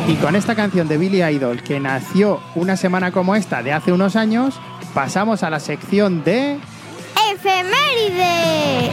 Y con esta canción de Billy Idol, que nació una semana como esta de hace unos años, pasamos a la sección de... ¡Efemérides!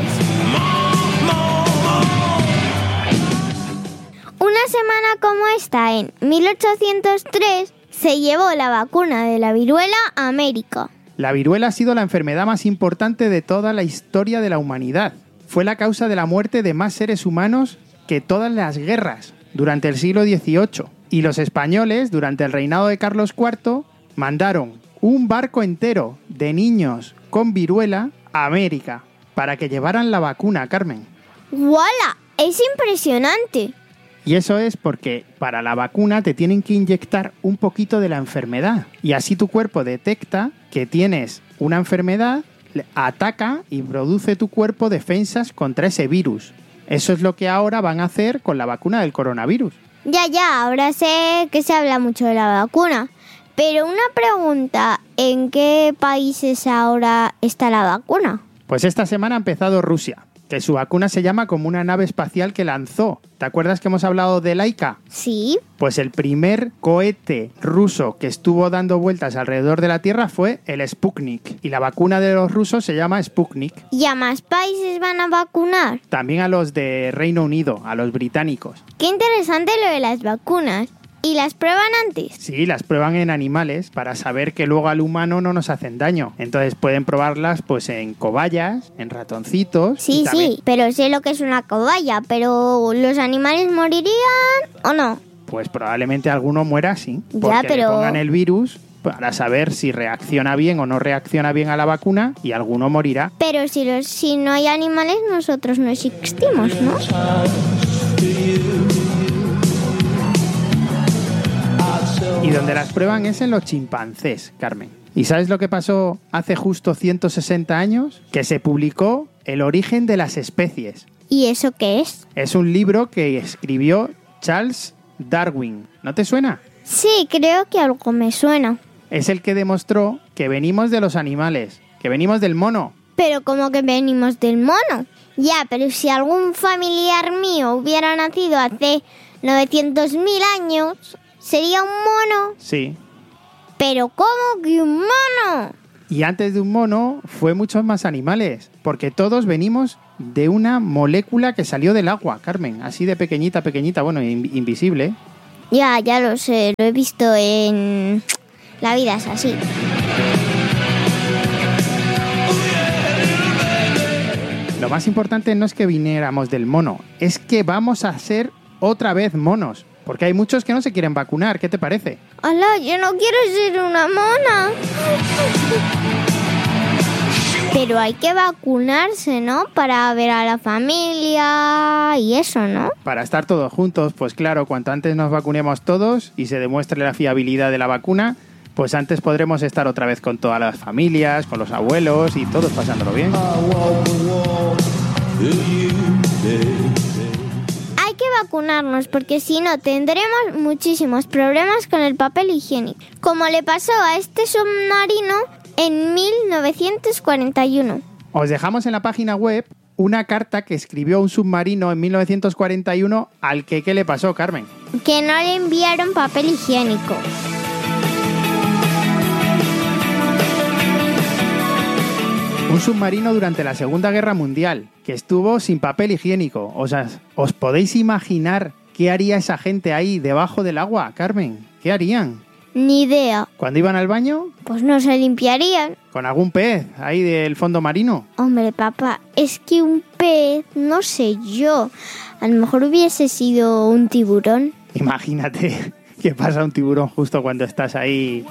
Una semana como esta, en 1803, se llevó la vacuna de la viruela a América. La viruela ha sido la enfermedad más importante de toda la historia de la humanidad. Fue la causa de la muerte de más seres humanos que todas las guerras durante el siglo XVIII. Y los españoles, durante el reinado de Carlos IV, mandaron un barco entero de niños con viruela a América para que llevaran la vacuna, Carmen. ¡Wala! ¡Es impresionante! Y eso es porque para la vacuna te tienen que inyectar un poquito de la enfermedad. Y así tu cuerpo detecta que tienes una enfermedad, ataca y produce tu cuerpo defensas contra ese virus. Eso es lo que ahora van a hacer con la vacuna del coronavirus. Ya, ahora sé que se habla mucho de la vacuna. Pero una pregunta, ¿en qué países ahora está la vacuna? Pues esta semana ha empezado Rusia, que su vacuna se llama como una nave espacial que lanzó. ¿Te acuerdas que hemos hablado de Laika? Sí. Pues el primer cohete ruso que estuvo dando vueltas alrededor de la Tierra fue el Sputnik. Y la vacuna de los rusos se llama Sputnik. ¿Y a más países van a vacunar? También a los de Reino Unido, a los británicos. Qué interesante lo de las vacunas. ¿Y las prueban antes? Sí, las prueban en animales para saber que luego al humano no nos hacen daño. Entonces pueden probarlas pues en cobayas, en ratoncitos. Sí, pero sé lo que es una cobaya, pero ¿los animales morirían o no? Pues probablemente alguno muera, sí. Porque le pongan el virus para saber si reacciona bien o no reacciona bien a la vacuna y alguno morirá. Pero si no hay animales, nosotros no existimos, ¿no? Y donde las prueban es en los chimpancés, Carmen. ¿Y sabes lo que pasó hace justo 160 años? Que se publicó El origen de las especies. ¿Y eso qué es? Es un libro que escribió Charles Darwin. ¿No te suena? Sí, creo que algo me suena. Es el que demostró que venimos de los animales, que venimos del mono. Pero ¿cómo que venimos del mono? Ya, pero si algún familiar mío hubiera nacido hace 900.000 años... ¿sería un mono? Sí. ¿Pero cómo que un mono? Y antes de un mono fue muchos más animales, porque todos venimos de una molécula que salió del agua, Carmen, así de pequeñita, bueno, invisible. Ya lo sé, lo he visto en La vida es así. Lo más importante no es que viniéramos del mono, es que vamos a ser otra vez monos. Porque hay muchos que no se quieren vacunar. ¿Qué te parece? ¡Hala! Yo no quiero ser una mona. Pero hay que vacunarse, ¿no? Para ver a la familia y eso, ¿no? Para estar todos juntos, pues claro, cuanto antes nos vacunemos todos y se demuestre la fiabilidad de la vacuna, pues antes podremos estar otra vez con todas las familias, con los abuelos y todos pasándolo bien. Hay que vacunarnos porque si no tendremos muchísimos problemas con el papel higiénico, como le pasó a este submarino en 1941. Os dejamos en la página web una carta que escribió un submarino en 1941 al que ¿qué le pasó, Carmen? Que no le enviaron papel higiénico. Un submarino durante la Segunda Guerra Mundial, que estuvo sin papel higiénico. O sea, ¿os podéis imaginar qué haría esa gente ahí debajo del agua, Carmen? ¿Qué harían? Ni idea. ¿Cuándo iban al baño? Pues no se limpiarían. ¿Con algún pez ahí del fondo marino? Hombre, papá, es que un pez, no sé yo, a lo mejor hubiese sido un tiburón. Imagínate que pasa un tiburón justo cuando estás ahí.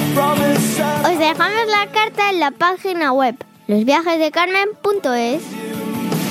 Os dejamos la carta en la página web losviajesdecarmen.es.